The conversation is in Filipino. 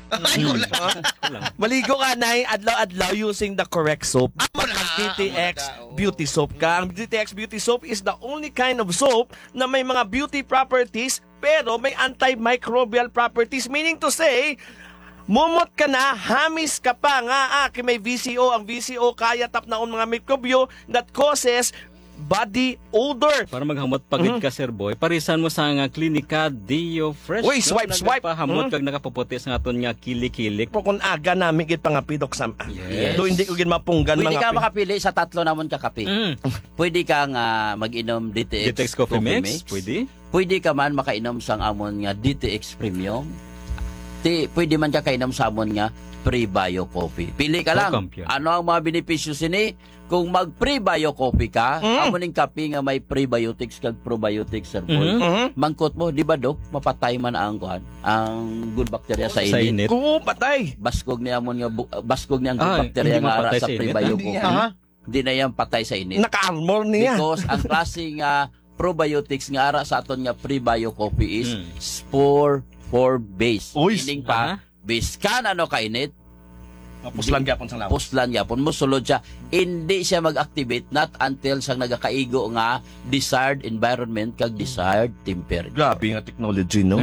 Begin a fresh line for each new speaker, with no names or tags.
Ay, wala.
Maligo ka na adlaw-adlaw using the correct soap.
Amo na.
DTX
Amo na,
Beauty Soap ka. Ang DTX Beauty Soap is the only kind of soap na may mga beauty properties pero may antimicrobial properties. Meaning to say, mumot ka na, hamis ka pa nga may VCO. Ang VCO kaya tapnaon mga mikrobyo that causes body odor.
Para maghamot pagid ka, Sir Boy, parisan mo sa nga klinika Dio Fresh.
Uy, swipe.
Pahamot kag nakapuputi sa aton nga kilik-kilik.
Po kung aga namin git pangapidok sa
Yes.
do hindi ko gid mapunggan
Pwede ka
mga
makapili sa tatlo namon ka kape. Pwede kang mag-inom DTX,
DTX Coffee Mix, pwede.
Pwede ka man makainom sang amon nga DTX Premium. Pwede man ka kainom sa amon nga Pre-Bio Coffee. Pili ka lang.
Welcome, Pierre.
Ano ang mga benepisyo sini? Kung mag Pre-Bio Coffee ka, amon ning kape nga may prebiotics kag probiotics, Sir Boy. Mangkot mo, di ba, Dok? Mapatay man ang good bacteria sa
Sa
init.
init.
Oo, patay.
Baskog niya amon nga baskog niya ang good bacteria
hindi
nga ara
mapatay
sa
sa init.
Pre-Bio
Hindi
Coffee.
yan.
Hindi na yan patay sa init.
Naka-armor niya.
Because ang klaseng probiotics nga ara sa aton nga Pre-Bio Coffee is spore base.
Uy,
Meaning pa, base ka na kainit,
Puslan gyapon sa lawas.
puslan yapon mo sulod siya, hindi siya mag-activate not until sang nagakaigo nga desired environment kag desired temperature.
Grabe nga technology, no?